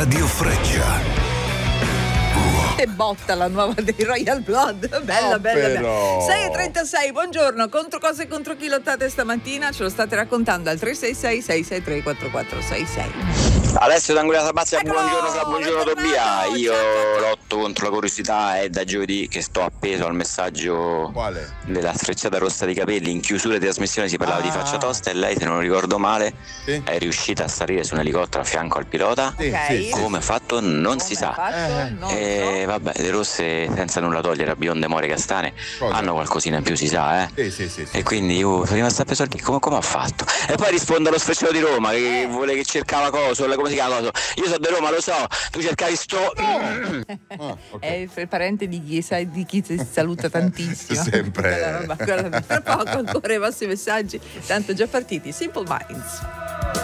Radio Freccia. E botta la nuova dei Royal Blood. Bella, bella. 6:36, buongiorno. Contro cosa e contro chi lottate stamattina? Ce lo state raccontando al 366-663-4466. Alessio D'Anguilla Sabazia, Eccolo! buongiorno Tobia. Bentornato, Io ciao. lotto contro la curiosità, è da giovedì che sto appeso al messaggio Quale? della frecciata rossa di capelli. In chiusura di trasmissione si parlava di faccia tosta e lei, se non ricordo male, Sì. è riuscita a salire su un elicottero a fianco al pilota. Sì, Ok. sì, sì. Come ha fatto non si sa. E vabbè, le rosse, senza nulla togliere a bionde, more, castane, Cosa? hanno qualcosina in più, si sa, Sì. E quindi io sono rimasto appeso al lì, come ha fatto? E poi risponde allo sfrecciato di Roma che vuole, che cercava coso, come si chiama coso? Io sono di Roma, lo so, tu cercavi sto. È il parente di chi, sai, di chi si saluta tantissimo. Sempre. Quella roba. Tra poco ancora i vostri messaggi, tanto già partiti. Simple Minds.